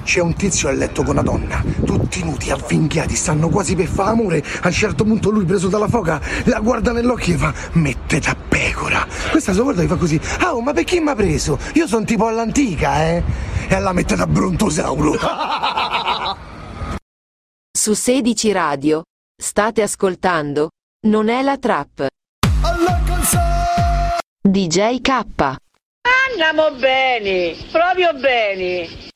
C'è un tizio a letto con una donna, tutti nudi, avvinghiati, stanno quasi per fare amore. A un certo punto lui, preso dalla foga, la guarda nell'occhio e fa: mette da pecora. Questa sua guarda e fa così: oh, ma perché mi ha preso? Io sono tipo all'antica, E alla mette da brontosauro. Su 16 Radio state ascoltando Non è la trap. DJ K. Andiamo bene, proprio bene.